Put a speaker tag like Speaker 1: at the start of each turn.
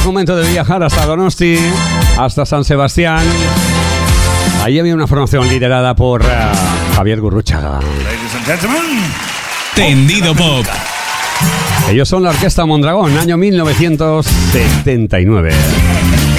Speaker 1: es momento de viajar hasta Donosti, hasta San Sebastián. Ahí había una formación liderada por Javier Gurruchaga.
Speaker 2: Ladies and gentlemen,
Speaker 3: Tendido Pop.
Speaker 1: Ellos son la Orquesta Mondragón, año 1979.